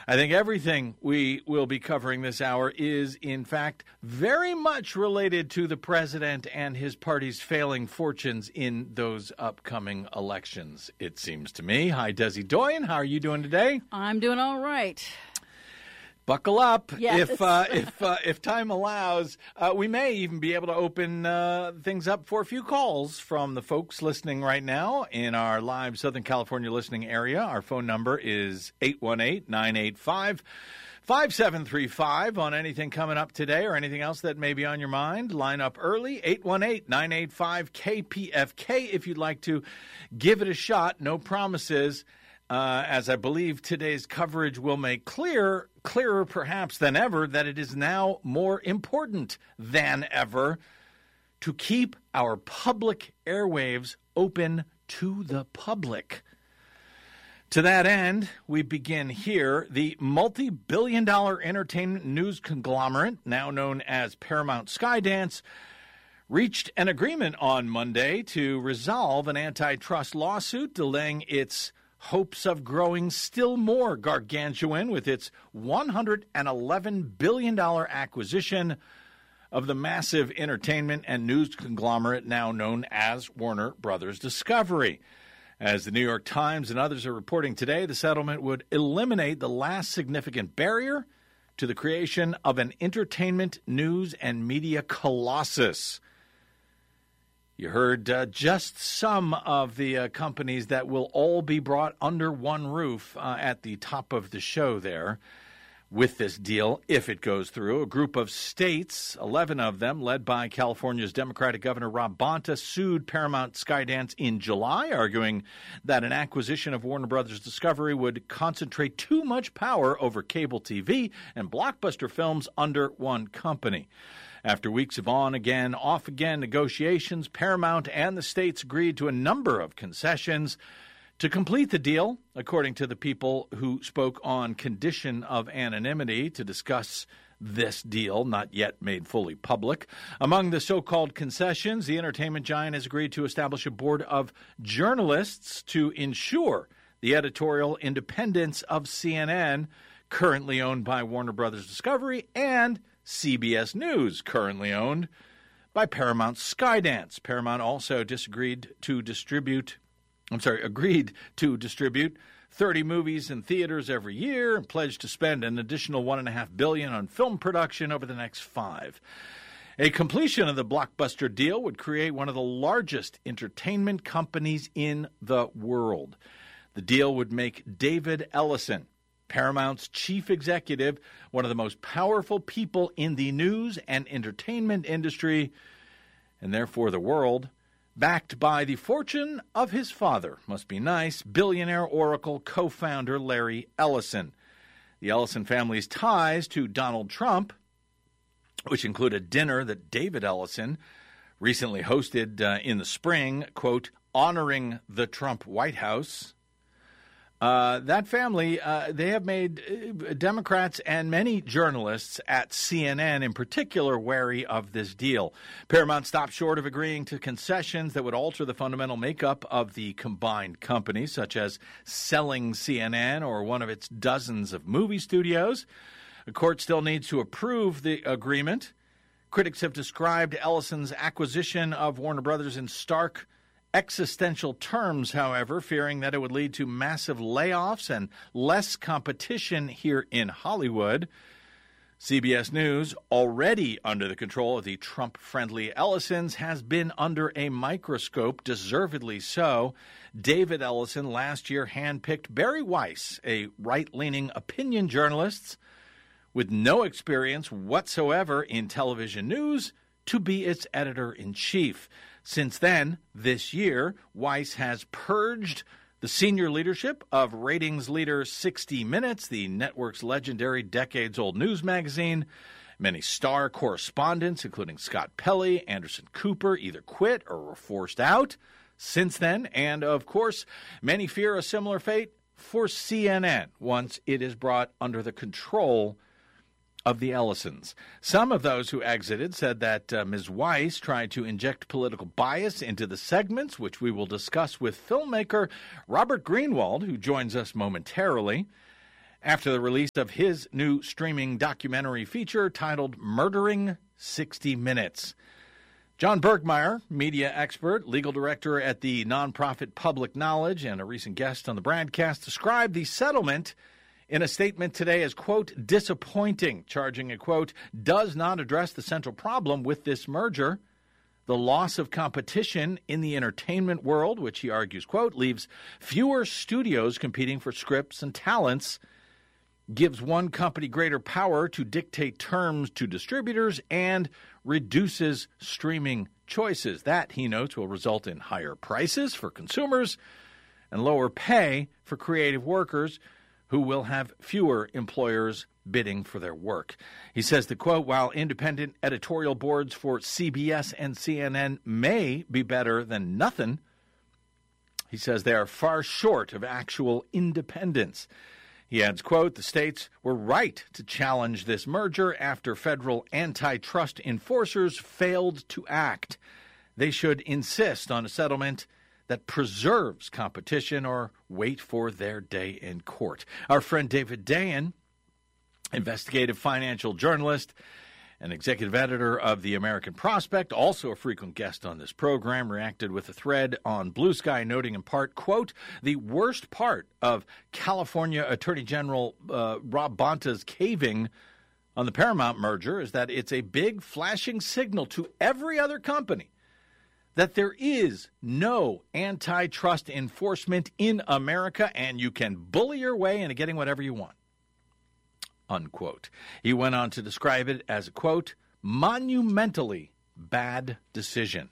I think everything we will be covering this hour is, in fact, very much related to the president and his party's failing fortunes in those upcoming elections, it seems to me. Hi, Desi Doyen. How are you doing today? I'm doing all right. Buckle up. Yes. If time allows, we may even be able to open things up for a few calls from the folks listening right now in our live Southern California listening area. Our phone number is 818-985-5735 on anything coming up today or anything else that may be on your mind. Line up early, 818-985-KPFK if you'd like to give it a shot. No promises. As I believe today's coverage will make clearer perhaps than ever, that it is now more important than ever to keep our public airwaves open to the public. To that end, we begin here. The multi-billion-dollar entertainment news conglomerate, now known as Paramount Skydance, reached an agreement on Monday to resolve an antitrust lawsuit, delaying its hopes of growing still more gargantuan with its $111 billion acquisition of the massive entertainment and news conglomerate now known as Warner Brothers Discovery. As the New York Times and others are reporting today, the settlement would eliminate the last significant barrier to the creation of an entertainment, news, and media colossus. You heard just some of the companies that will all be brought under one roof at the top of the show there with this deal, if it goes through. A group of states, 11 of them, led by California's Democratic Governor Rob Bonta, sued Paramount Skydance in July, arguing that an acquisition of Warner Brothers Discovery would concentrate too much power over cable TV and blockbuster films under one company. After weeks of on-again, off-again negotiations, Paramount and the states agreed to a number of concessions to complete the deal, according to the people who spoke on condition of anonymity to discuss this deal, not yet made fully public. Among the so-called concessions, the entertainment giant has agreed to establish a board of journalists to ensure the editorial independence of CNN, currently owned by Warner Brothers Discovery, and CBS News, currently owned by Paramount Skydance. Paramount also agreed to distribute 30 movies in theaters every year and pledged to spend an additional $1.5 billion on film production over the next 5. A completion of the blockbuster deal would create one of the largest entertainment companies in the world. The deal would make David Ellison, Paramount's chief executive, one of the most powerful people in the news and entertainment industry, and therefore the world, backed by the fortune of his father, must be nice, billionaire Oracle co-founder Larry Ellison. The Ellison family's ties to Donald Trump, which include a dinner that David Ellison recently hosted in the spring, quote, honoring the Trump White House. That family, they have made Democrats and many journalists at CNN in particular wary of this deal. Paramount stopped short of agreeing to concessions that would alter the fundamental makeup of the combined company, such as selling CNN or one of its dozens of movie studios. The court still needs to approve the agreement. Critics have described Ellison's acquisition of Warner Brothers in stark existential terms, however, fearing that it would lead to massive layoffs and less competition here in Hollywood. CBS News, already under the control of the Trump-friendly Ellisons, has been under a microscope, deservedly so. David Ellison last year handpicked Barry Weiss, a right-leaning opinion journalist with no experience whatsoever in television news, to be its editor-in-chief. Since then, this year, Weiss has purged the senior leadership of ratings leader 60 Minutes, the network's legendary decades-old news magazine. Many star correspondents, including Scott Pelley, Anderson Cooper, either quit or were forced out since then. And, of course, many fear a similar fate for CNN once it is brought under the control of the Ellisons. Some of those who exited said that Ms. Weiss tried to inject political bias into the segments, which we will discuss with filmmaker Robert Greenwald, who joins us momentarily. after the release of his new streaming documentary feature titled Murdering 60 Minutes. John Bergmeyer, media expert, legal director at the nonprofit Public Knowledge, and a recent guest on the broadcast, described the settlement in a statement today as, quote, disappointing, charging it, quote, does not address the central problem with this merger, the loss of competition in the entertainment world, which he argues, quote, leaves fewer studios competing for scripts and talents, gives one company greater power to dictate terms to distributors, and reduces streaming choices. That, he notes, will result in higher prices for consumers and lower pay for creative workers who will have fewer employers bidding for their work. He says that, quote, while independent editorial boards for CBS and CNN may be better than nothing, he says they are far short of actual independence. He adds, quote, the states were right to challenge this merger after federal antitrust enforcers failed to act. They should insist on a settlement that preserves competition or wait for their day in court. Our friend David Dayen, investigative financial journalist and executive editor of the American Prospect, also a frequent guest on this program, reacted with a thread on Blue Sky, noting in part, quote, the worst part of California Attorney General Rob Bonta's caving on the Paramount merger is that it's a big flashing signal to every other company that there is no antitrust enforcement in America and you can bully your way into getting whatever you want. Unquote. He went on to describe it as a, quote, monumentally bad decision.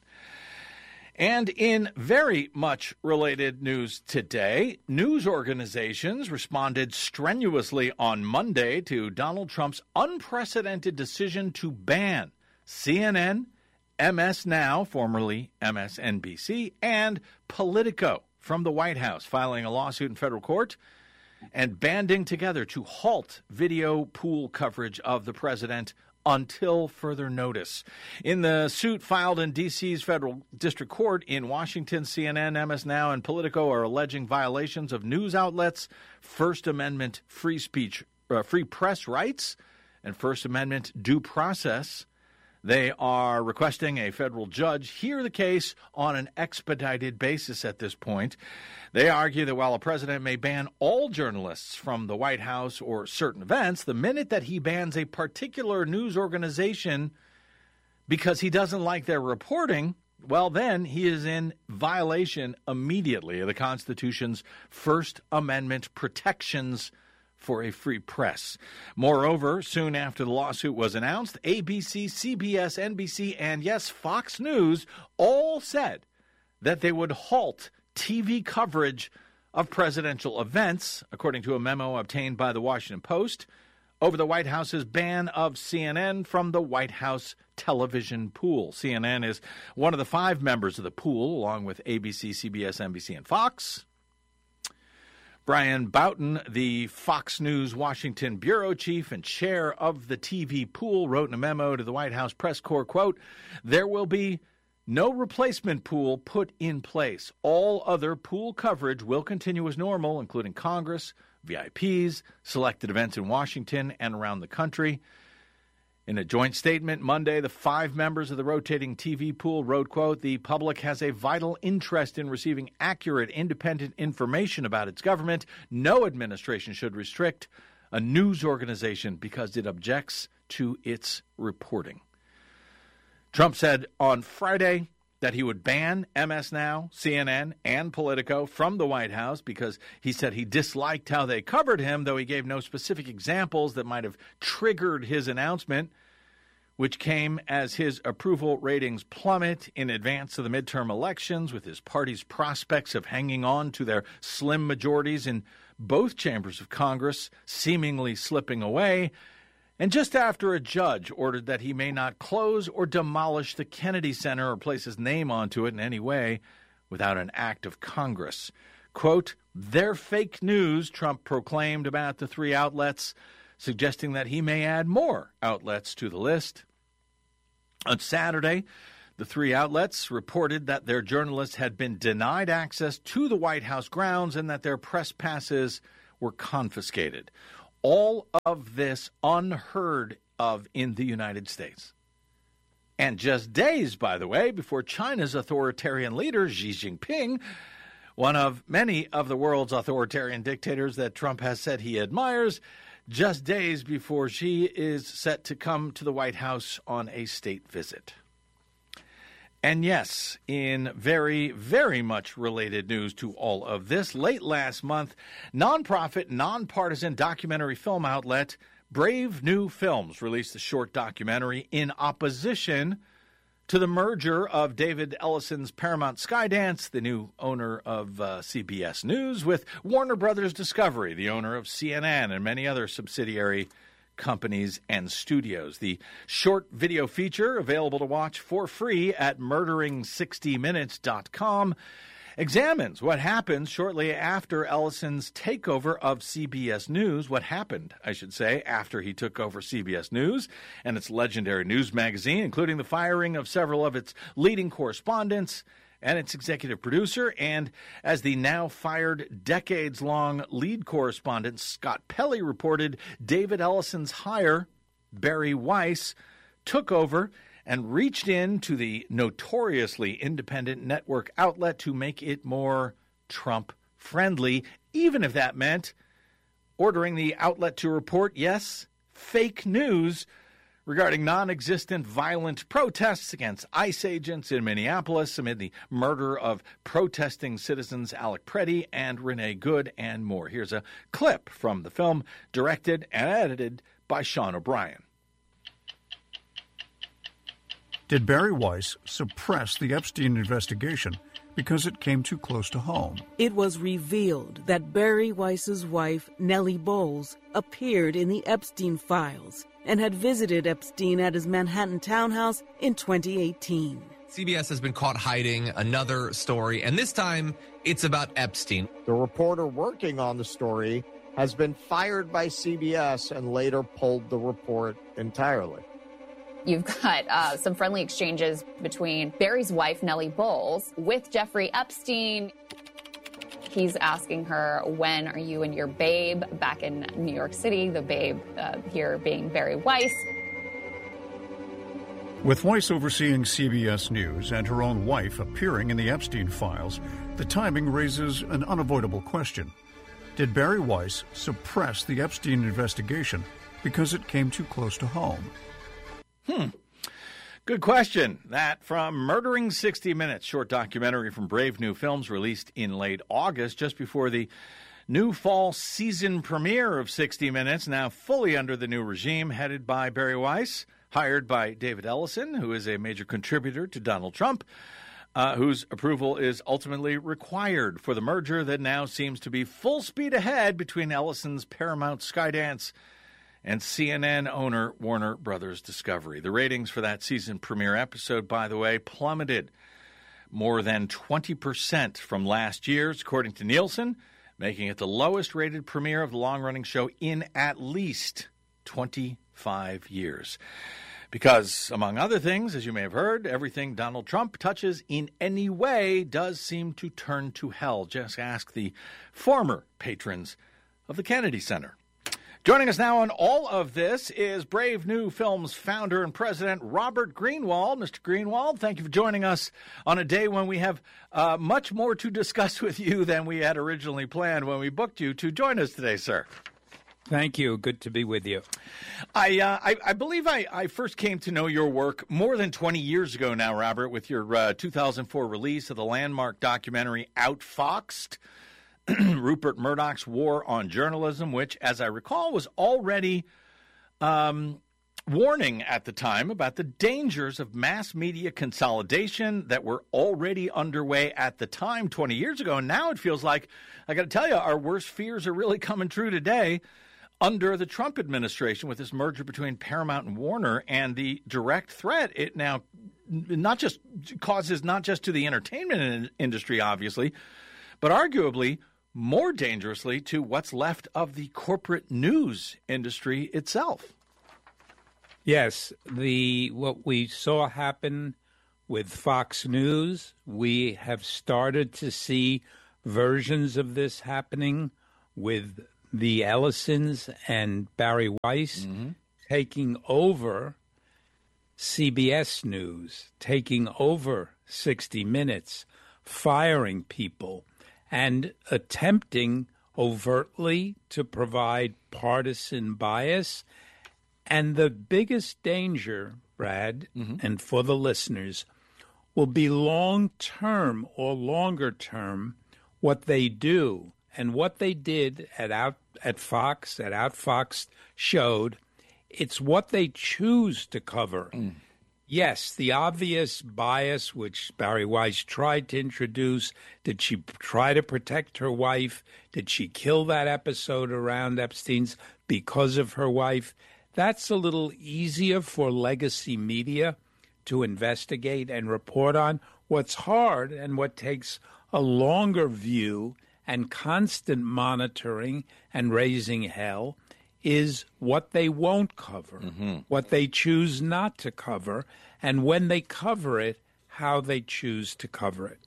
And in very much related news today, news organizations responded strenuously on Monday to Donald Trump's unprecedented decision to ban CNN, MS Now, formerly MSNBC, and Politico from the White House, filing a lawsuit in federal court and banding together to halt video pool coverage of the president until further notice. In the suit filed in D.C.'s federal district court in Washington, CNN, MS Now, and Politico are alleging violations of news outlets' First Amendment free speech, free press rights, and First Amendment due process. They are requesting a federal judge hear the case on an expedited basis at this point. They argue that while a president may ban all journalists from the White House or certain events, the minute that he bans a particular news organization because he doesn't like their reporting, well, then he is in violation immediately of the Constitution's First Amendment protections for a free press. Moreover, soon after the lawsuit was announced, ABC, CBS, NBC, and yes, Fox News all said that they would halt TV coverage of presidential events, according to a memo obtained by the Washington Post, over the White House's ban of CNN from the White House television pool. CNN is one of the 5 members of the pool, along with ABC, CBS, NBC, and Fox. Brian Boughton, the Fox News Washington bureau chief and chair of the TV pool, wrote in a memo to the White House press corps, quote, there will be no replacement pool put in place. All other pool coverage will continue as normal, including Congress, VIPs, selected events in Washington and around the country. In a joint statement Monday, the 5 members of the rotating TV pool wrote, quote, the public has a vital interest in receiving accurate, independent information about its government. No administration should restrict a news organization because it objects to its reporting. Trump said on Friday that he would ban MS Now, CNN, and Politico from the White House because he said he disliked how they covered him, though he gave no specific examples that might have triggered his announcement, which came as his approval ratings plummet in advance of the midterm elections, with his party's prospects of hanging on to their slim majorities in both chambers of Congress seemingly slipping away, and just after a judge ordered that he may not close or demolish the Kennedy Center or place his name onto it in any way without an act of Congress. Quote, they're fake news, Trump proclaimed about the 3 outlets, suggesting that he may add more outlets to the list. On Saturday, the 3 outlets reported that their journalists had been denied access to the White House grounds and that their press passes were confiscated. All of this unheard of in the United States. And just days, by the way, before China's authoritarian leader, Xi Jinping, one of many of the world's authoritarian dictators that Trump has said he admires, just days before Xi is set to come to the White House on a state visit. And yes, in very, very much related news to all of this, late last month, nonprofit, nonpartisan documentary film outlet Brave New Films released a short documentary in opposition to the merger of David Ellison's Paramount Skydance, the new owner of CBS News, with Warner Brothers Discovery, the owner of CNN and many other subsidiary companies and studios. The short video feature, available to watch for free at murdering60minutes.com, examines what happens shortly after Ellison's takeover of CBS News, what happened, I should say, after he took over CBS News and its legendary news magazine, including the firing of several of its leading correspondents and its executive producer, and as the now fired decades-long lead correspondent Scott Pelley reported, David Ellison's hire, Bari Weiss, took over and reached into the notoriously independent network outlet to make it more Trump-friendly, even if that meant ordering the outlet to report, yes, fake news regarding non-existent violent protests against ICE agents in Minneapolis amid the murder of protesting citizens Alec Preddy and Renee Good and more. Here's a clip from the film, directed and edited by Sean O'Brien. Did Bari Weiss suppress the Epstein investigation because it came too close to home? It was revealed that Bari Weiss's wife, Nellie Bowles, appeared in the Epstein files and had visited Epstein at his Manhattan townhouse in 2018. CBS has been caught hiding another story, and this time it's about Epstein. The reporter working on the story has been fired by CBS and later pulled the report entirely. You've got some friendly exchanges between Bari's wife, Nellie Bowles, with Jeffrey Epstein. He's asking her, when are you and your babe back in New York City? The babe here being Bari Weiss. With Weiss overseeing CBS News and her own wife appearing in the Epstein files, the timing raises an unavoidable question. Did Bari Weiss suppress the Epstein investigation because it came too close to home? Good question. That from Murdering 60 Minutes, short documentary from Brave New Films, released in late August, just before the new fall season premiere of 60 Minutes, now fully under the new regime, headed by Bari Weiss, hired by David Ellison, who is a major contributor to Donald Trump, whose approval is ultimately required for the merger that now seems to be full speed ahead between Ellison's Paramount Skydance and CNN owner Warner Brothers Discovery. The ratings for that season premiere episode, by the way, plummeted more than 20% from last year's, according to Nielsen, making it the lowest rated premiere of the long-running show in at least 25 years. Because, among other things, as you may have heard, everything Donald Trump touches in any way does seem to turn to hell. Just ask the former patrons of the Kennedy Center. Joining us now on all of this is Brave New Films founder and president Robert Greenwald. Mr. Greenwald, thank you for joining us on a day when we have much more to discuss with you than we had originally planned when we booked you to join us today, sir. Thank you. Good to be with you. I believe I first came to know your work more than 20 years ago now, Robert, with your 2004 release of the landmark documentary Outfoxed, Rupert Murdoch's War on Journalism, which, as I recall, was already warning at the time about the dangers of mass media consolidation that were already underway at the time 20 years ago. And now it feels like, I got to tell you, our worst fears are really coming true today under the Trump administration with this merger between Paramount and Warner, and the direct threat it now not just causes, not just to the entertainment industry, obviously, but arguably more dangerously to what's left of the corporate news industry itself. Yes, what we saw happen with Fox News, we have started to see versions of this happening with the Ellisons and Barry Weiss taking over CBS News, taking over 60 Minutes, firing people, and attempting overtly to provide partisan bias. And the biggest danger, Brad, and for the listeners, will be long-term or longer-term what they do. And what they did at Fox showed it's what they choose to cover. Yes, the obvious bias, which Barry Weiss tried to introduce. Did she try to protect her wife? Did she kill that episode around Epstein's because of her wife? That's a little easier for legacy media to investigate and report on. What's hard and what takes a longer view and constant monitoring and raising hell is what they won't cover, what they choose not to cover, and when they cover it, how they choose to cover it.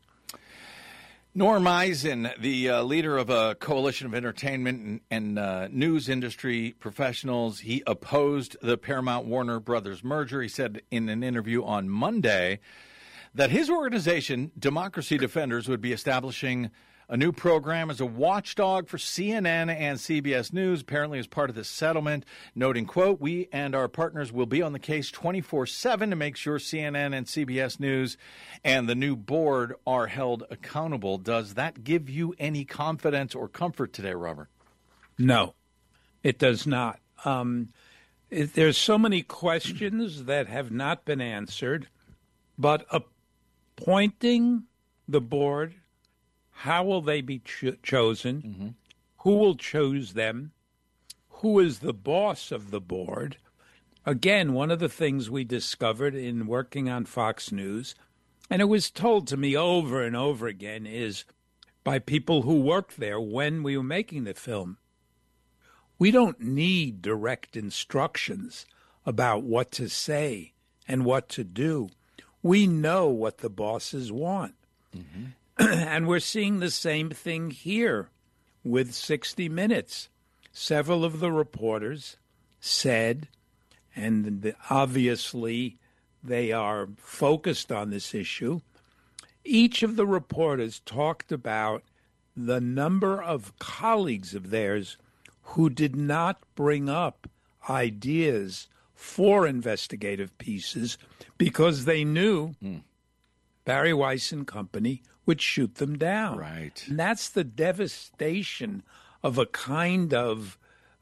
Norm Eisen, the leader of a coalition of entertainment and news industry professionals, he opposed the Paramount-Warner Brothers merger. He said in an interview on Monday that his organization, Democracy Defenders, would be establishing a new program as a watchdog for CNN and CBS News, apparently as part of this settlement, noting, quote, "We and our partners will be on the case 24/7 to make sure CNN and CBS News and the new board are held accountable." Does that give you any confidence or comfort today, Robert? No, it does not. There's so many questions that have not been answered, but appointing the board, how will they be chosen? Who will choose them? Who is the boss of the board? Again, one of the things we discovered in working on Fox News, and it was told to me over and over again, is by people who worked there when we were making the film. We don't need direct instructions about what to say and what to do. We know what the bosses want. And we're seeing the same thing here with 60 Minutes. Several of the reporters said, and obviously they are focused on this issue, each of the reporters talked about the number of colleagues of theirs who did not bring up ideas for investigative pieces because they knew Barry Weiss and company would shoot them down. Right. And that's the devastation of a kind of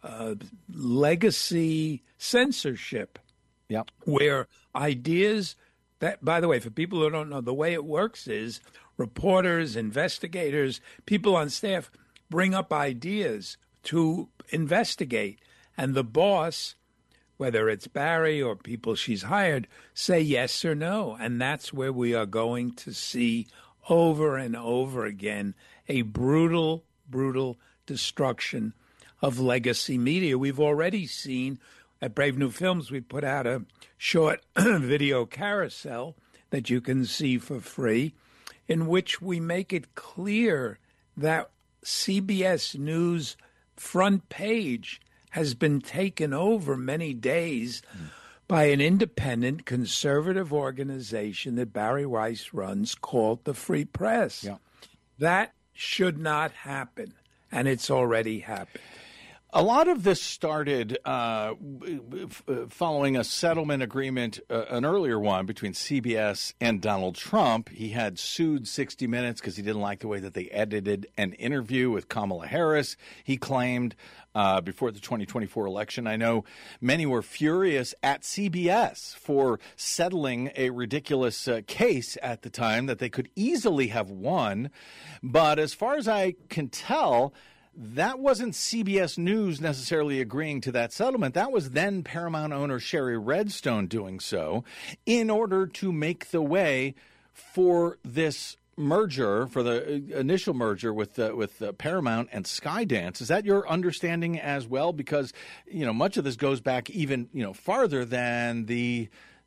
legacy censorship. Yep. Where ideas that, by the way, for people who don't know, the way it works is reporters, investigators, people on staff bring up ideas to investigate. And the boss, whether it's Barry or people she's hired, say yes or no. And that's where we are going to see over and over again a brutal, brutal destruction of legacy media. We've already seen at Brave New Films, we put out a short video carousel that you can see for free, in which we make it clear that CBS News front page has been taken over many days by an independent conservative organization that Barry Weiss runs called the Free Press. Yeah. That should not happen, and it's already happened. A lot of this started following a settlement agreement, an earlier one between CBS and Donald Trump. He had sued 60 Minutes because he didn't like the way that they edited an interview with Kamala Harris, he claimed, before the 2024 election. I know many were furious at CBS for settling a ridiculous case at the time that they could easily have won. But as far as I can tell, that wasn't CBS News necessarily agreeing to that settlement. That was then Paramount owner Sherry Redstone doing so in order to make the way for this merger, for the initial merger with Paramount and Skydance. Is that your understanding as well? Because, much of this goes back even, farther than the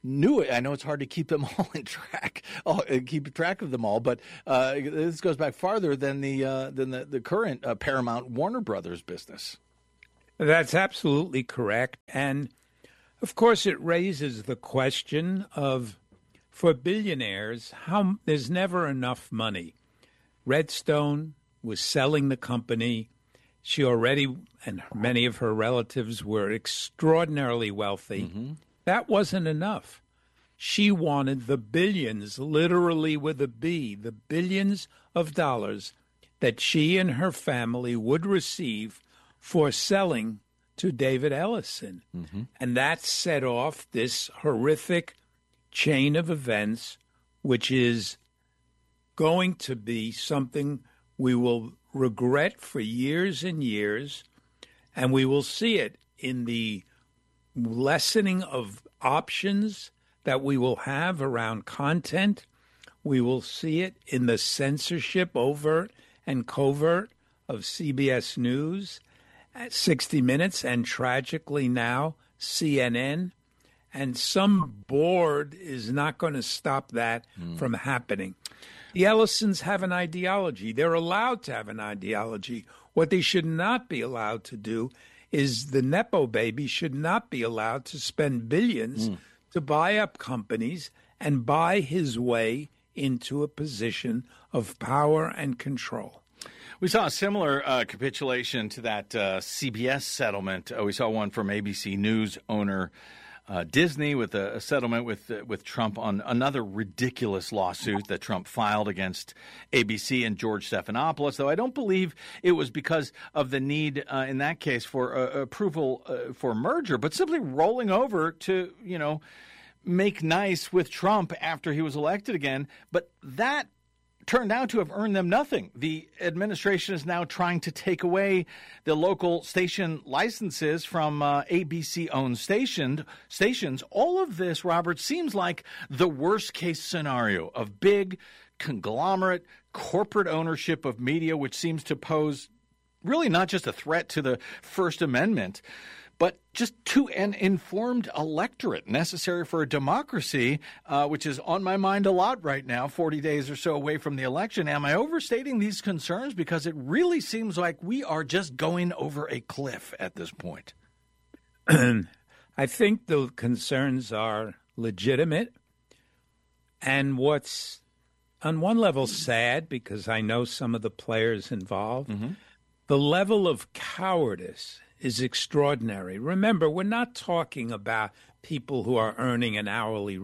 knew it. I know it's hard to keep them all in track, keep track of them all, but this goes back farther than the current Paramount Warner Brothers business. That's absolutely correct. And, of course, it raises the question of, for billionaires, how there's never enough money. Redstone was selling the company. She already, and many of her relatives, were extraordinarily wealthy. Mm-hmm. That wasn't enough. She wanted the billions, literally with a B, the billions of dollars that she and her family would receive for selling to David Ellison. Mm-hmm. And that set off this horrific chain of events, which is going to be something we will regret for years and years, and we will see it in the lessening of options that we will have around content. We will see it in the censorship, overt and covert, of CBS News, 60 Minutes, and tragically now CNN. And some board is not going to stop that from happening. The Ellisons have an ideology. They're allowed to have an ideology. What they should not be allowed to do is the Nepo baby should not be allowed to spend billions to buy up companies and buy his way into a position of power and control. We saw a similar capitulation to that CBS settlement. We saw one from ABC News owner Disney with a settlement with Trump on another ridiculous lawsuit that Trump filed against ABC and George Stephanopoulos, though I don't believe it was because of the need in that case for approval for merger, but simply rolling over to, make nice with Trump after he was elected again. But that turned out to have earned them nothing. The administration is now trying to take away the local station licenses from ABC-owned stations. All of this, Robert, seems like the worst-case scenario of big, conglomerate, corporate ownership of media, which seems to pose really not just a threat to the First Amendment, but just to an informed electorate necessary for a democracy, which is on my mind a lot right now, 40 days or so away from the election. Am I overstating these concerns? Because it really seems like we are just going over a cliff at this point. I think the concerns are legitimate. And what's on one level sad, because I know some of the players involved, the level of cowardice is extraordinary. Remember, we're not talking about people who are earning an hourly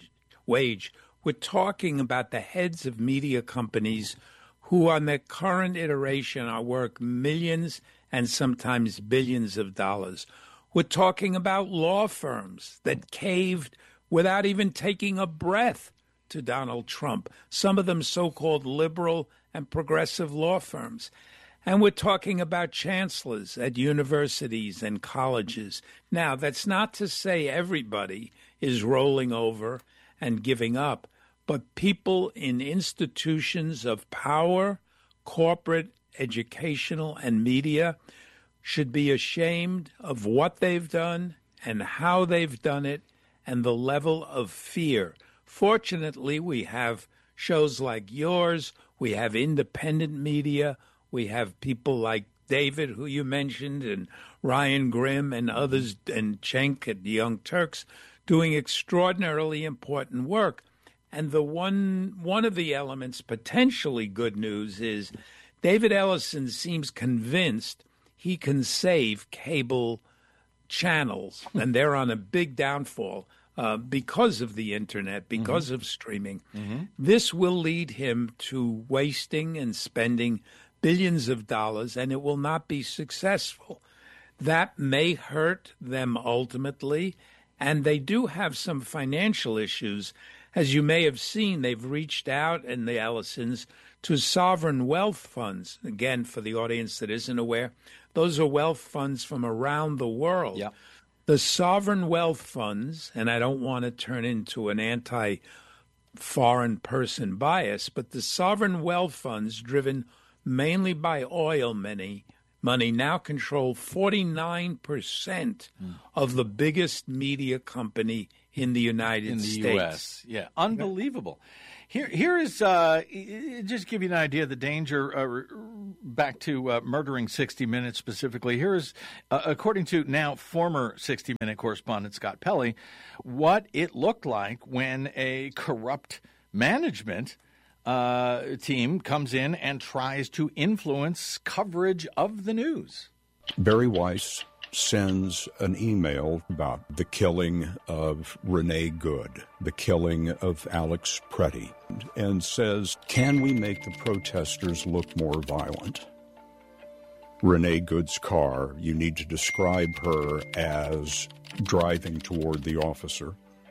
wage. We're talking about the heads of media companies who on their current iteration are worth millions and sometimes billions of dollars. We're talking about law firms that caved without even taking a breath to Donald Trump, some of them so-called liberal and progressive law firms. And we're talking about chancellors at universities and colleges. Now, that's not to say everybody is rolling over and giving up, but people in institutions of power, corporate, educational, and media should be ashamed of what they've done and how they've done it and the level of fear. Fortunately, we have shows like yours. We have independent media. We have people like David, who you mentioned, and Ryan Grimm and others, and Cenk at the Young Turks, doing extraordinarily important work. And the one of the elements, potentially good news, is David Ellison seems convinced he can save cable channels, and they're on a big downfall because of the internet, because of streaming. This will lead him to wasting and spending billions of dollars, and it will not be successful. That may hurt them ultimately, and they do have some financial issues. As you may have seen, they've reached out, and the Ellisons, to sovereign wealth funds. Again, for the audience that isn't aware, those are wealth funds from around the world. Yep. The sovereign wealth funds, and I don't want to turn into an anti-foreign person bias, but the sovereign wealth funds driven mainly by oil money now control 49% of the biggest media company in the United States. U.S. Yeah, unbelievable. Here is, just give you an idea of the danger, back to murdering 60 Minutes specifically. Here is, according to now former 60 Minute correspondent Scott Pelley, what it looked like when a corrupt management team comes in and tries to influence coverage of the news. Barry Weiss sends an email about the killing of Renee Good, the killing of Alex Pretty, and says, can we make the protesters look more violent? Renee Good's car, you need to describe her as driving toward the officer.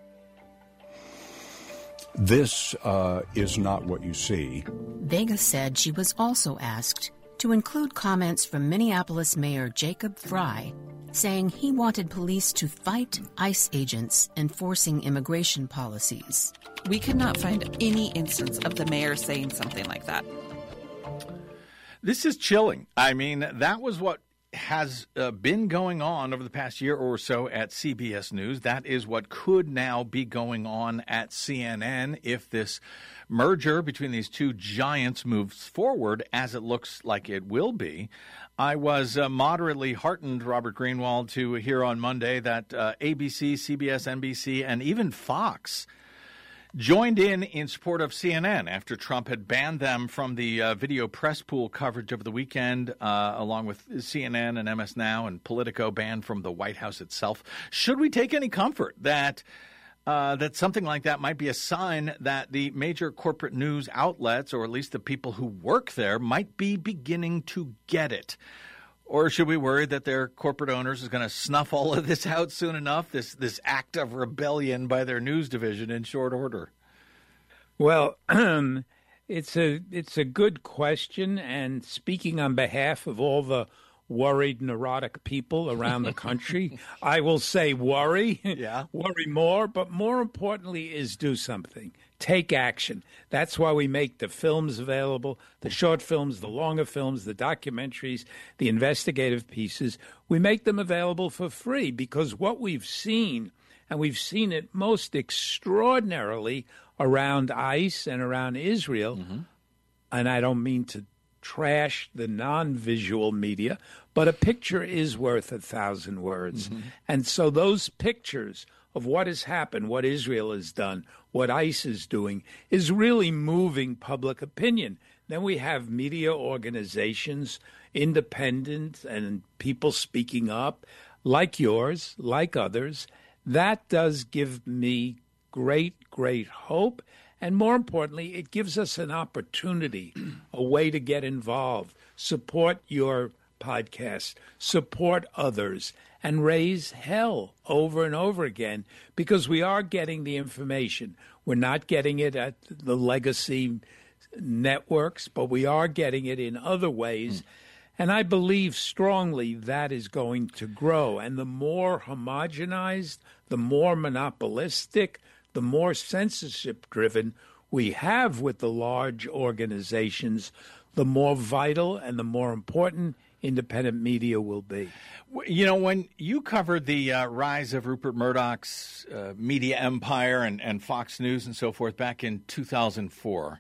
This is not what you see. Vega said she was also asked to include comments from Minneapolis Mayor Jacob Frey, saying he wanted police to fight ICE agents enforcing immigration policies. We could not find any instance of the mayor saying something like that. This is chilling. I mean, that was what has been going on over the past year or so at CBS News. That is what could now be going on at CNN if this merger between these two giants moves forward, as it looks like it will be. I was moderately heartened, Robert Greenwald, to hear on Monday that ABC, CBS, NBC, and even Fox joined in support of CNN after Trump had banned them from the video press pool coverage over the weekend, along with CNN and MS Now and Politico banned from the White House itself. Should we take any comfort that something like that might be a sign that the major corporate news outlets, or at least the people who work there, might be beginning to get it? Or should we worry that their corporate owners is going to snuff all of this out soon enough, this act of rebellion by their news division in short order? Well, it's a good question, and speaking on behalf of all the worried, neurotic people around the country, I will say worry. Yeah. Worry more, but more importantly is do something. Take action. That's why we make the films available, the short films, the longer films, the documentaries, the investigative pieces. We make them available for free because what we've seen, and we've seen it most extraordinarily around ICE and around Israel, and I don't mean to trash the non-visual media, but a picture is worth 1,000 words. And so those pictures of what has happened, what Israel has done, what ICE is doing, is really moving public opinion. Then we have media organizations, independent, and people speaking up, like yours, like others. That does give me great, great hope. And more importantly, it gives us an opportunity, a way to get involved, support your podcast, support others, and raise hell over and over again, because we are getting the information. We're not getting it at the legacy networks, but we are getting it in other ways. And I believe strongly that is going to grow. And the more homogenized, the more monopolistic, the more censorship-driven we have with the large organizations, the more vital and the more important independent media will be. You know, when you covered the rise of Rupert Murdoch's media empire and Fox News and so forth back in 2004,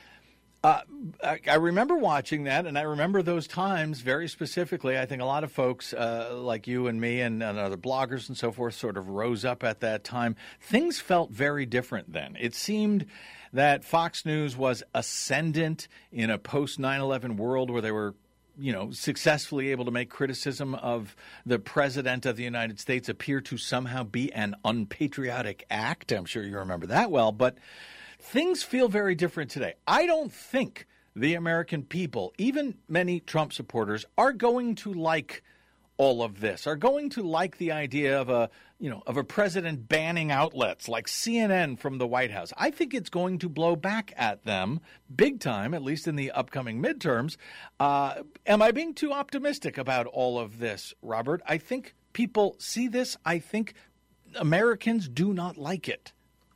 I remember watching that, and I remember those times very specifically. I think a lot of folks like you and me and other bloggers and so forth sort of rose up at that time. Things felt very different then. It seemed that Fox News was ascendant in a post-9/11 world where they were, successfully able to make criticism of the president of the United States appear to somehow be an unpatriotic act. I'm sure you remember that well, but things feel very different today. I don't think the American people, even many Trump supporters, are going to like all of this, are going to like the idea of a president banning outlets like CNN from the White House. I think it's going to blow back at them big time, at least in the upcoming midterms. Am I being too optimistic about all of this, Robert? I think people see this. I think Americans do not like it.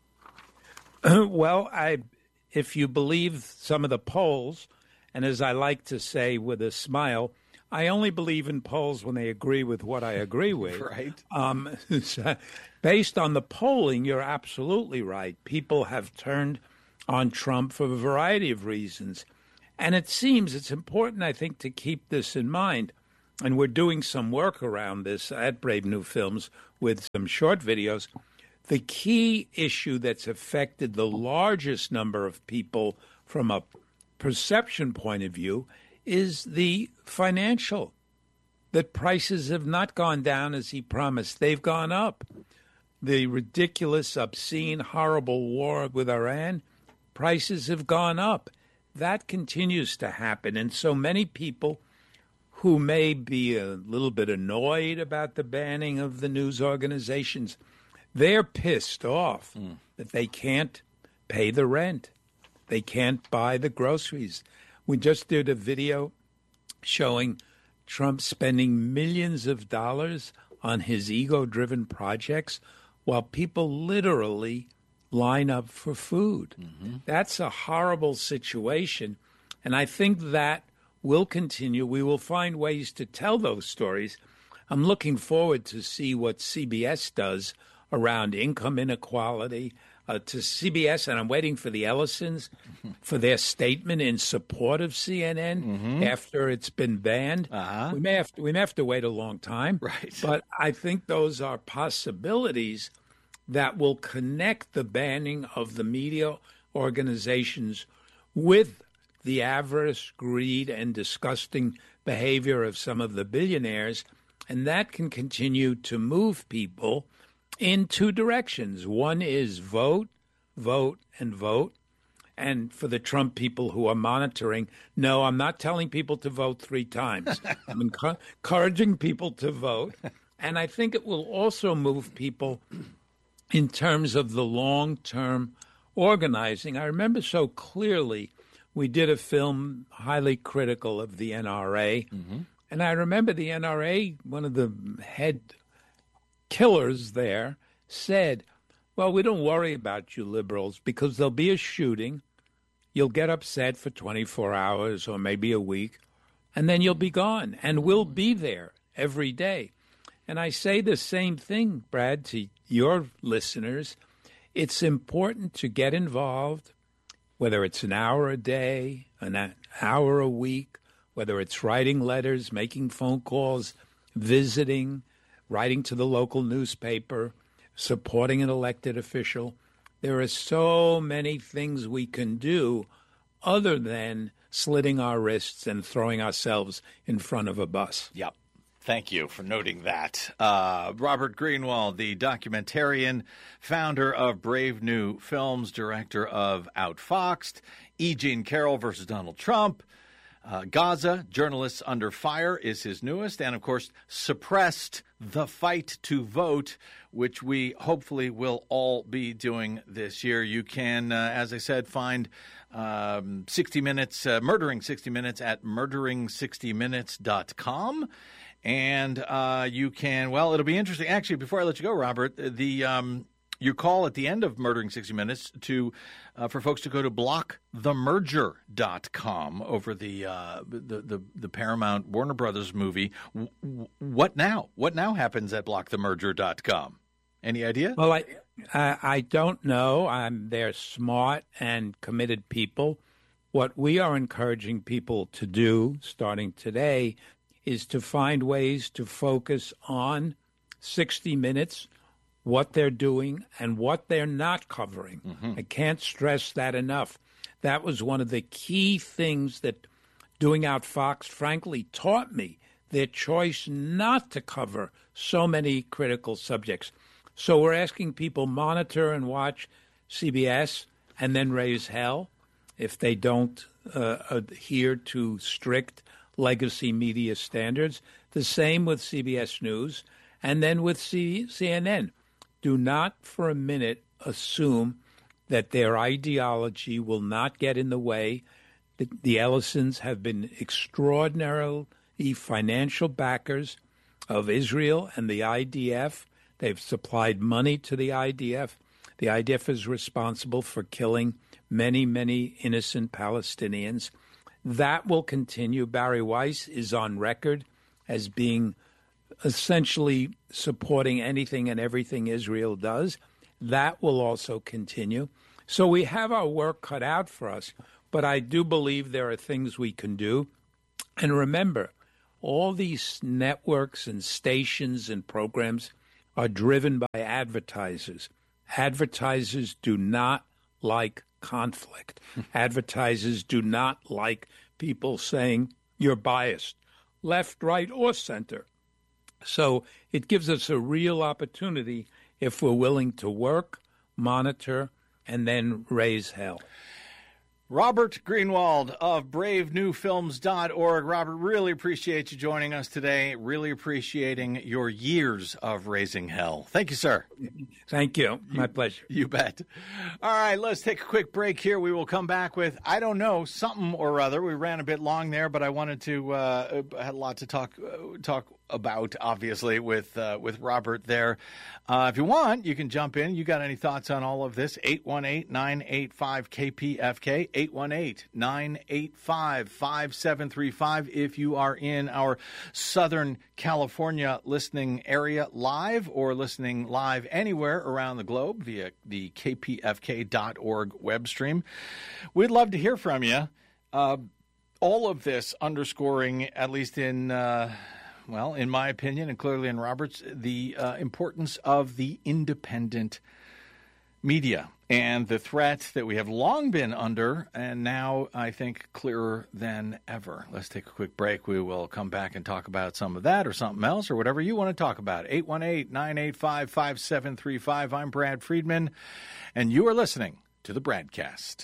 Well, if you believe some of the polls, and as I like to say with a smile, I only believe in polls when they agree with what I agree with. Right. Based on the polling, you're absolutely right. People have turned on Trump for a variety of reasons. And it seems it's important, I think, to keep this in mind. And we're doing some work around this at Brave New Films with some short videos. The key issue that's affected the largest number of people from a perception point of view is the financial, that prices have not gone down as he promised. They've gone up. The ridiculous, obscene, horrible war with Iran, prices have gone up. That continues to happen. And so many people who may be a little bit annoyed about the banning of the news organizations, they're pissed off that they can't pay the rent. They can't buy the groceries. We just did a video showing Trump spending millions of dollars on his ego-driven projects while people literally line up for food. That's a horrible situation, and I think that will continue. We will find ways to tell those stories. I'm looking forward to see what CBS does around income inequality, to CBS, and I'm waiting for the Ellisons for their statement in support of CNN after it's been banned. We may have to wait a long time, right? But I think those are possibilities that will connect the banning of the media organizations with the avarice, greed, and disgusting behavior of some of the billionaires, and that can continue to move people in two directions. One is vote, vote, and vote. And for the Trump people who are monitoring, no, I'm not telling people to vote 3 times. I'm encouraging people to vote. And I think it will also move people in terms of the long-term organizing. I remember so clearly we did a film highly critical of the NRA. And I remember the NRA, one of the head killers there, said, well, we don't worry about you liberals because there'll be a shooting. You'll get upset for 24 hours or maybe a week, and then you'll be gone. And we'll be there every day. And I say the same thing, Brad, to your listeners. It's important to get involved, whether it's an hour a day, an hour a week, whether it's writing letters, making phone calls, visiting, writing to the local newspaper, supporting an elected official. There are so many things we can do other than slitting our wrists and throwing ourselves in front of a bus. Yep. Thank you for noting that. Robert Greenwald, the documentarian, founder of Brave New Films, director of Outfoxed, E. Jean Carroll versus Donald Trump, Gaza, Journalists Under Fire is his newest, and of course, Suppressed, The Fight to Vote, which we hopefully will all be doing this year. You can, as I said, find 60 Minutes, Murdering 60 Minutes at murdering60minutes.com. And you can, well, it'll be interesting. Actually, before I let you go, Robert, you call at the end of Murdering 60 Minutes to for folks to go to blockthemerger.com over the Paramount Warner Brothers movie. What now? What now happens at blockthemerger.com? Any idea? Well, I don't know. They're smart and committed people. What we are encouraging people to do starting today is to find ways to focus on 60 Minutes, what they're doing and what they're not covering. I can't stress that enough. That was one of the key things that doing Outfoxed, frankly, taught me, their choice not to cover so many critical subjects. So we're asking people monitor and watch CBS and then raise hell if they don't adhere to strict legacy media standards. The same with CBS News and then with CNN. Do not for a minute assume that their ideology will not get in the way. The Ellisons have been extraordinarily financial backers of Israel and the IDF. They've supplied money to the IDF. The IDF is responsible for killing many, many innocent Palestinians. That will continue. Barry Weiss is on record as being essentially supporting anything and everything Israel does. That will also continue. So we have our work cut out for us, but I do believe there are things we can do. And remember, all these networks and stations and programs are driven by advertisers. Advertisers do not like conflict. Advertisers do not like people saying you're biased, left, right, or center. So it gives us a real opportunity if we're willing to work, monitor, and then raise hell. Robert Greenwald of BraveNewFilms.org. Robert, really appreciate you joining us today. Really appreciating your years of raising hell. Thank you, sir. Thank you. My pleasure. You bet. All right, let's take a quick break here. We will come back with, I don't know, something or other. We ran a bit long there, but I wanted to, had a lot to talk about, obviously, with Robert there. If you want, you can jump in. You got any thoughts on all of this? 818-985-KPFK, 818-985-5735. If you are in our Southern California listening area live or listening live anywhere around the globe via the kpfk.org web stream, we'd love to hear from you. All of this underscoring, at least in well, in my opinion, and clearly in Robert's, the importance of the independent media and the threat that we have long been under, and now I think clearer than ever. Let's take a quick break. We will come back and talk about some of that or something else or whatever you want to talk about. 818-985-5735. I'm Brad Friedman, and you are listening to the Bradcast.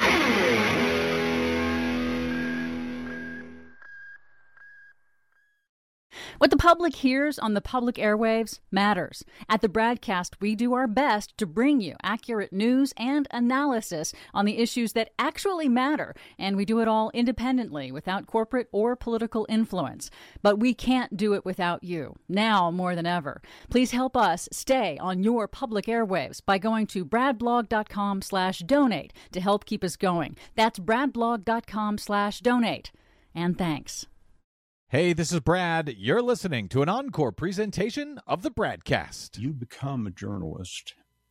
What the public hears on the public airwaves matters. At the Bradcast, we do our best to bring you accurate news and analysis on the issues that actually matter, and we do it all independently, without corporate or political influence. But we can't do it without you, now more than ever. Please help us stay on your public airwaves by going to bradblog.com/donate to help keep us going. That's bradblog.com/donate. And thanks. Hey, this is Brad. You're listening to an encore presentation of the Bradcast. You become a journalist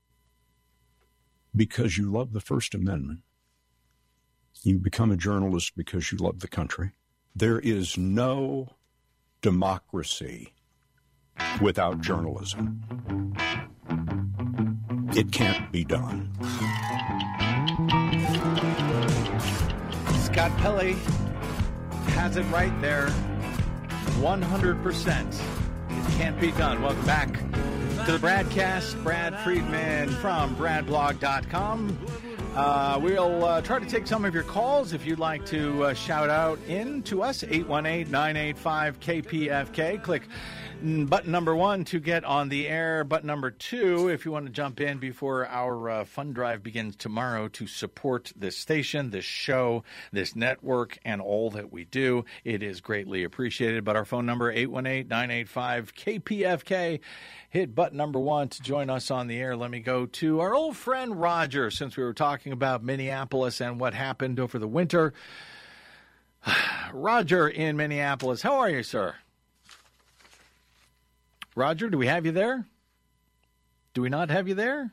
because you love the First Amendment. You become a journalist because you love the country. There is no democracy without journalism. It can't be done. Scott Pelley has it right there. 100%. It can't be done. Welcome back to the Bradcast. Brad Friedman from bradblog.com. We'll try to take some of your calls if you'd like to shout out in to us. 818-985-KPFK. Click button number 1 to get on the air. Button number 2 if you want to jump in before our fund drive begins tomorrow to support this station, this show, this network, and all that we do. It is greatly appreciated. But our phone number, 818-985-KPFK. Hit button number 1 to join us on the air. Let me go to our old friend Roger, since we were talking about Minneapolis and what happened over the winter. Roger in Minneapolis. How are you, sir? Roger, do we have you there? Do we not have you there?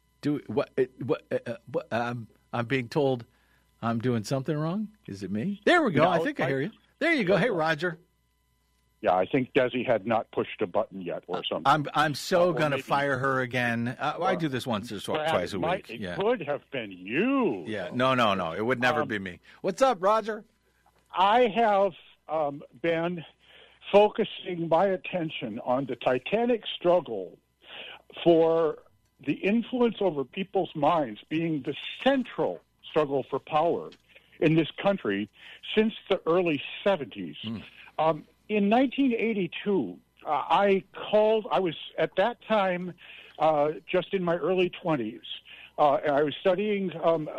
I'm being told I'm doing something wrong. Is it me? There we go. No, I think I hear you. There you go. Hey, Roger. Yeah, I think Desi had not pushed a button yet or something. I'm so going to fire her again. I do this once or twice a week. It could have been you. Yeah. No. It would never be me. What's up, Roger? I have been focusing my attention on the titanic struggle for the influence over people's minds being the central struggle for power in this country since the early 70s. In 1982, I was at that time just in my early 20s. I was studying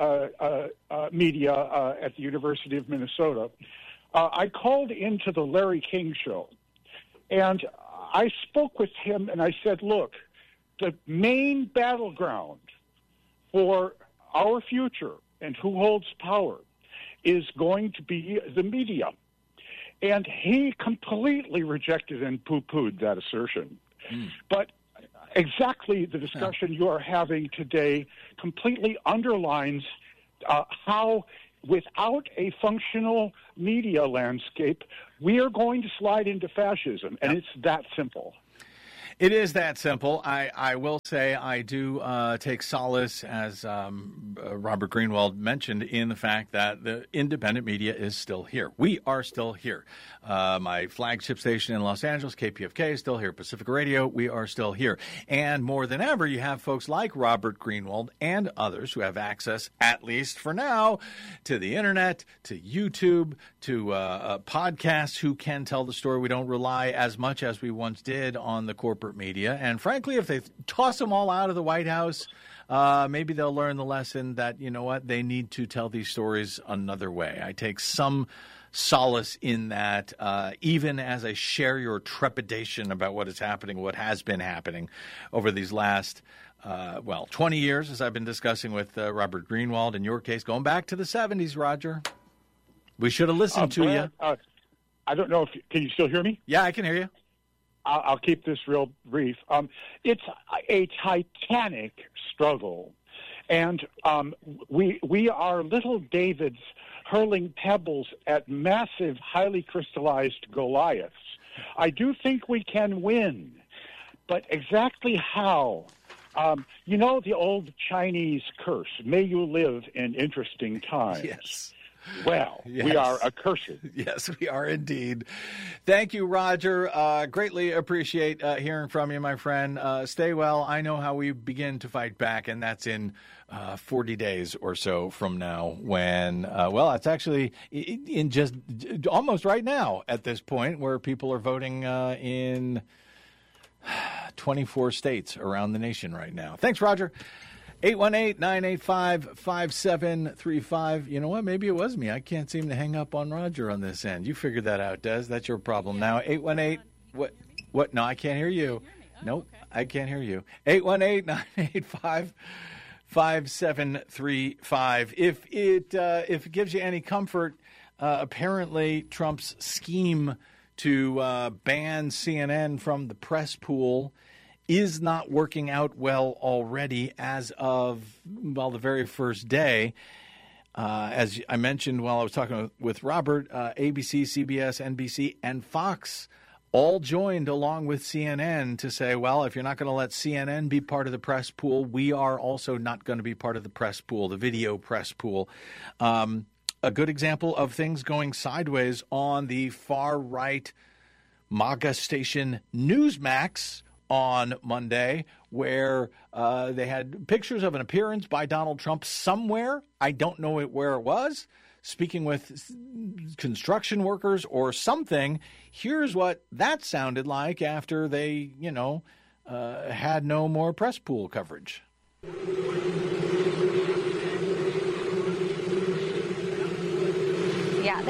media at the University of Minnesota. I called into the Larry King show, and I spoke with him, and I said, look, the main battleground for our future and who holds power is going to be the media. And he completely rejected and poo-pooed that assertion. But exactly the discussion you are having today completely underlines how, without a functional media landscape, we are going to slide into fascism, and it's that simple. It is that simple. I will say I do take solace, as Robert Greenwald mentioned, in the fact that the independent media is still here. We are still here. My flagship station in Los Angeles, KPFK, is still here. Pacifica Radio, we are still here. And more than ever, you have folks like Robert Greenwald and others who have access, at least for now, to the Internet, to YouTube, to podcasts who can tell the story. We don't rely as much as we once did on the corporate media. And frankly, if they toss them all out of the White House, maybe they'll learn the lesson that, you know what, they need to tell these stories another way. I take some solace in that, even as I share your trepidation about what is happening, what has been happening over these last 20 years, as I've been discussing with Robert Greenwald, in your case, going back to the 70s, Roger. We should have listened to you. I don't know can you still hear me? Yeah, I can hear you. I'll keep this real brief. It's a titanic struggle, and we are little Davids hurling pebbles at massive, highly crystallized Goliaths. I do think we can win, but exactly how? You know the old Chinese curse, may you live in interesting times. Yes. Well, yes. We are accursed. Yes, we are indeed. Thank you, Roger. Greatly appreciate hearing from you, my friend. Stay well. I know how we begin to fight back, and that's in 40 days or so from now when, it's actually in just almost right now at this point where people are voting in 24 states around the nation right now. Thanks, Roger. 818-985-5735. You know what? Maybe it was me. I can't seem to hang up on Roger on this end. You figured that out, Des. That's your problem now. 818. What? No, I can't hear you. Nope, okay. I can't hear you. 818-985-5735. If it gives you any comfort, apparently Trump's scheme to ban CNN from the press pool is not working out well already as of, the very first day. As I mentioned while I was talking with Robert, ABC, CBS, NBC, and Fox all joined along with CNN to say, well, if you're not going to let CNN be part of the press pool, we are also not going to be part of the press pool, the video press pool. A good example of things going sideways on the far-right MAGA station Newsmax on Monday, where they had pictures of an appearance by Donald Trump somewhere. I don't know where it was, speaking with construction workers or something. Here's what that sounded like after they, had no more press pool coverage. Yeah,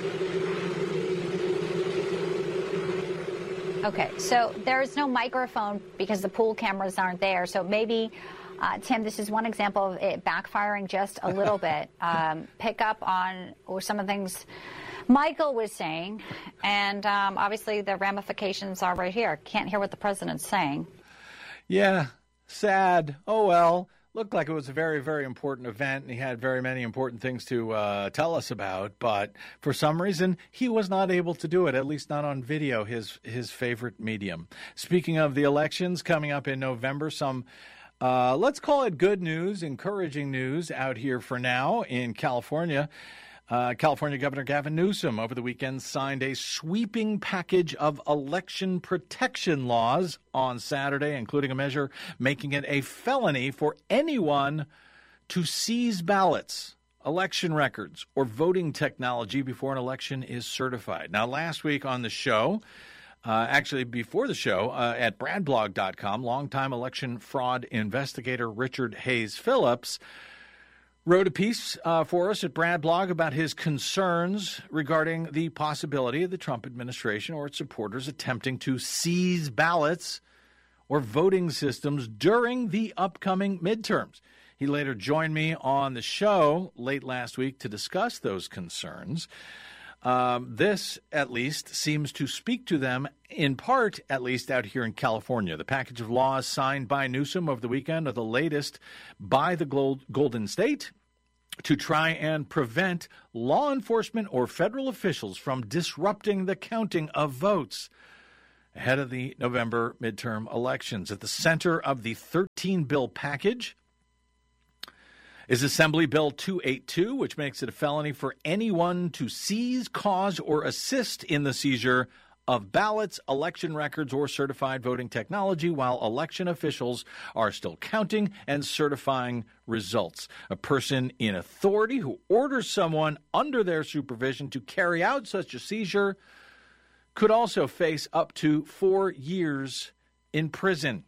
okay, so there's no microphone because the pool cameras aren't there. So maybe, Tim, this is one example of it backfiring just a little bit. Pick up on some of the things Michael was saying, and obviously the ramifications are right here. Can't hear what the president's saying. Yeah, sad. Oh, well. Looked like it was a very, very important event, and he had very many important things to tell us about. But for some reason, he was not able to do it, at least not on video, his favorite medium. Speaking of the elections coming up in November, some, let's call it good news, encouraging news out here for now in California. California Governor Gavin Newsom over the weekend signed a sweeping package of election protection laws on Saturday, including a measure making it a felony for anyone to seize ballots, election records, or voting technology before an election is certified. Now, last week on the show, actually before the show, at bradblog.com, longtime election fraud investigator Richard Hayes Phillips wrote a piece for us at Brad Blog about his concerns regarding the possibility of the Trump administration or its supporters attempting to seize ballots or voting systems during the upcoming midterms. He later joined me on the show late last week to discuss those concerns. This, at least, seems to speak to them, in part, at least out here in California. The package of laws signed by Newsom over the weekend are the latest by the Golden State to try and prevent law enforcement or federal officials from disrupting the counting of votes ahead of the November midterm elections. At the center of the 13-bill package is Assembly Bill 282, which makes it a felony for anyone to seize, cause, or assist in the seizure of ballots, election records, or certified voting technology while election officials are still counting and certifying results. A person in authority who orders someone under their supervision to carry out such a seizure could also face up to 4 years in prison.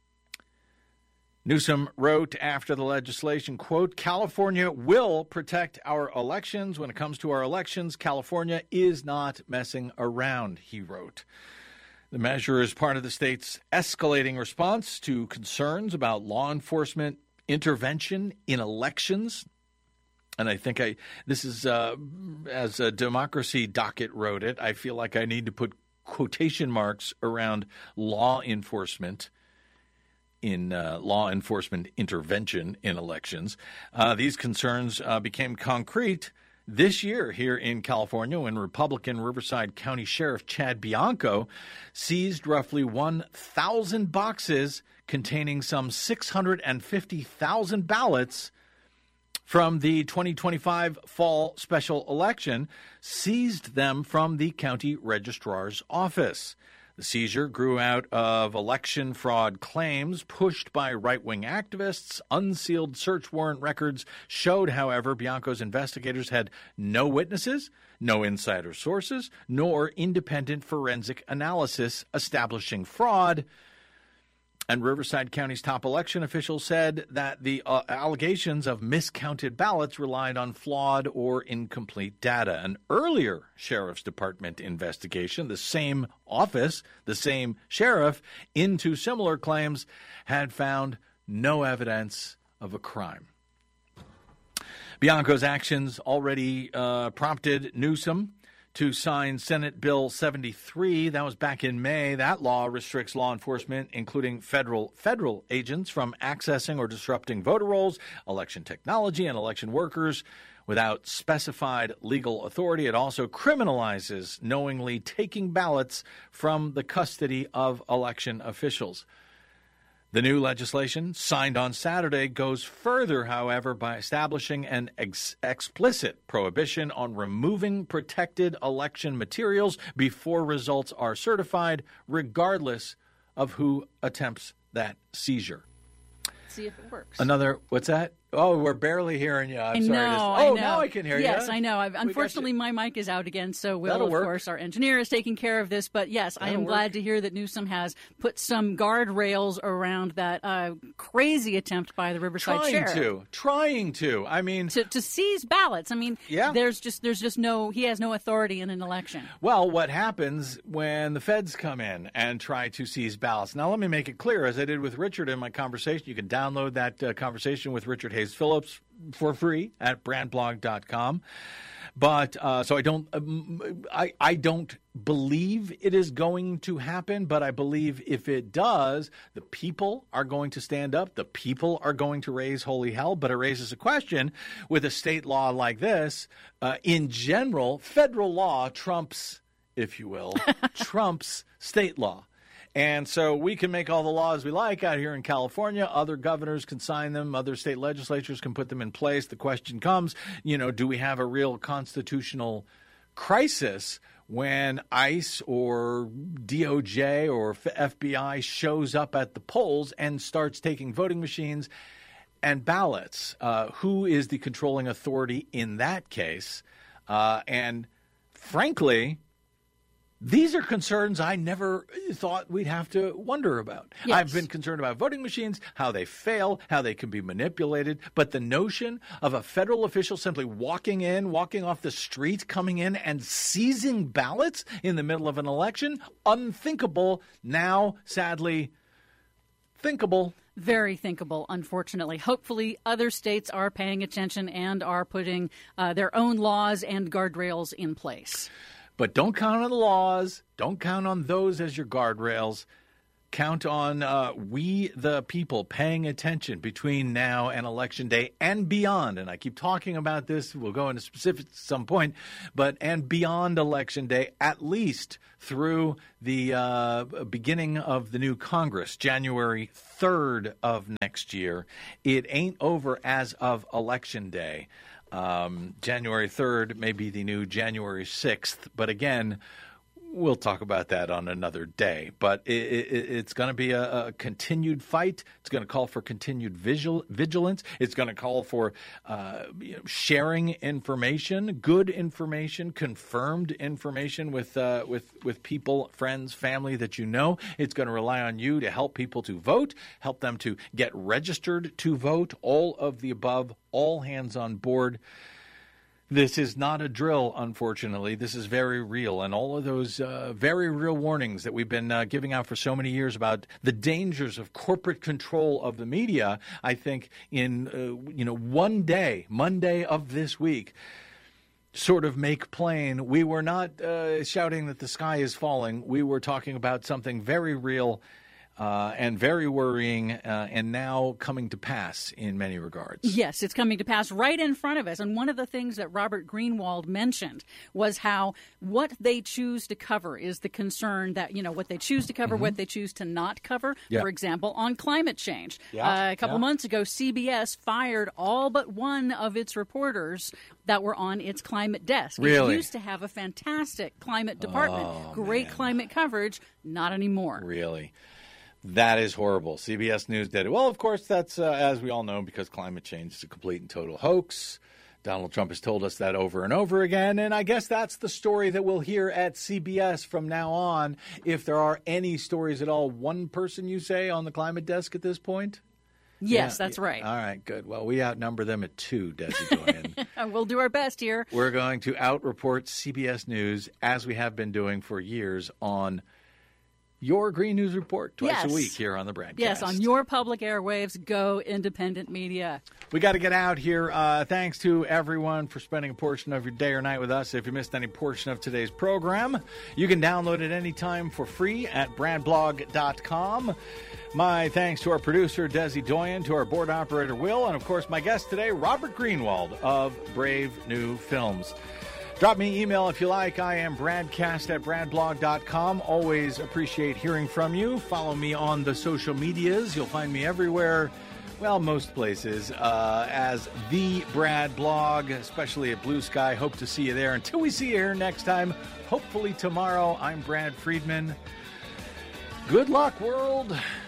Newsom wrote after the legislation, quote, California will protect our elections. When it comes to our elections, California is not messing around, he wrote. The measure is part of the state's escalating response to concerns about law enforcement intervention in elections. And I think this is, as a Democracy Docket wrote it, I feel like I need to put quotation marks around law enforcement in law enforcement intervention in elections. These concerns became concrete this year here in California when Republican Riverside County Sheriff Chad Bianco seized roughly 1,000 boxes containing some 650,000 ballots from the 2025 fall special election, seized them from the county registrar's office. The seizure grew out of election fraud claims pushed by right-wing activists. Unsealed search warrant records showed, however, Bianco's investigators had no witnesses, no insider sources, nor independent forensic analysis establishing fraud. And Riverside County's top election official said that the allegations of miscounted ballots relied on flawed or incomplete data. An earlier Sheriff's Department investigation, the same office, the same sheriff, into similar claims, had found no evidence of a crime. Bianco's actions already prompted Newsom to sign Senate Bill 73. That was back in May. That law restricts law enforcement, including federal agents, from accessing or disrupting voter rolls, election technology, and election workers without specified legal authority. It also criminalizes knowingly taking ballots from the custody of election officials. The new legislation, signed on Saturday, goes further, however, by establishing an explicit prohibition on removing protected election materials before results are certified, regardless of who attempts that seizure. See if it works. What's that? Oh, we're barely hearing you. I'm sorry. I know. Now I can hear you. Yes, I know. Unfortunately, my mic is out again, so Will, of course, our engineer, is taking care of this. But yes, I am glad to hear that Newsom has put some guardrails around that crazy attempt by the Riverside Sheriff. Trying to. I mean, to seize ballots. I mean, yeah. There's just he has no authority in an election. Well, what happens when the feds come in and try to seize ballots? Now, let me make it clear, as I did with Richard in my conversation. You can download that conversation with Richard Hayes Phillips for free at bradblog.com. But so I don't believe it is going to happen, but I believe if it does, the people are going to stand up. The people are going to raise holy hell. But it raises a question with a state law like this. In general, federal law trumps, if you will, trumps state law. And so we can make all the laws we like out here in California. Other governors can sign them. Other state legislatures can put them in place. The question comes, do we have a real constitutional crisis when ICE or DOJ or FBI shows up at the polls and starts taking voting machines and ballots? Who is the controlling authority in that case? And frankly, these are concerns I never thought we'd have to wonder about. Yes. I've been concerned about voting machines, how they fail, how they can be manipulated. But the notion of a federal official simply walking off the street, coming in and seizing ballots in the middle of an election, unthinkable. Now, sadly, thinkable. Very thinkable, unfortunately. Hopefully, other states are paying attention and are putting their own laws and guardrails in place. But don't count on the laws. Don't count on those as your guardrails. Count on we, the people, paying attention between now and Election Day and beyond. And I keep talking about this. We'll go into specifics at some point. But and beyond Election Day, at least through the beginning of the new Congress, January 3rd of next year. It ain't over as of Election Day. January 3rd may be the new January 6th. But again, we'll talk about that on another day. But it's going to be a continued fight. It's going to call for continued vigilance. It's going to call for sharing information, good information, confirmed information with people, friends, family that you know. It's going to rely on you to help people to vote, help them to get registered to vote, all of the above, all hands on board. This is not a drill, unfortunately. This is very real. And all of those very real warnings that we've been giving out for so many years about the dangers of corporate control of the media, I think in, one day, Monday of this week, sort of make plain. We were not shouting that the sky is falling. We were talking about something very real and very worrying, and now coming to pass in many regards. Yes, it's coming to pass right in front of us. And one of the things that Robert Greenwald mentioned was how what they choose to cover is the concern that, what they choose to cover, what they choose to not cover. Yeah. For example, on climate change. Yeah. A couple months ago, CBS fired all but one of its reporters that were on its climate desk. Really? It used to have a fantastic climate department, great climate coverage, not anymore. Really? That is horrible. CBS News did it. Well, of course, that's, as we all know, because climate change is a complete and total hoax. Donald Trump has told us that over and over again, and I guess that's the story that we'll hear at CBS from now on, if there are any stories at all. One person, you say, on the climate desk at this point? Yes, that's right. All right, good. Well, we outnumber them at 2, Desi Doyen. We'll do our best here. We're going to outreport CBS News, as we have been doing for years, on your Green News Report twice a week here on the BradCast. Yes, on your public airwaves. Go independent media. We got to get out here. Thanks to everyone for spending a portion of your day or night with us. If you missed any portion of today's program, you can download it anytime for free at bradblog.com. My thanks to our producer, Desi Doyen, to our board operator, Will, and, of course, my guest today, Robert Greenwald of Brave New Films. Drop me an email if you like. I am bradcast@bradblog.com. Always appreciate hearing from you. Follow me on the social medias. You'll find me everywhere, well, most places, as The Brad Blog, especially at Blue Sky. Hope to see you there. Until we see you here next time, hopefully tomorrow, I'm Brad Friedman. Good luck, world.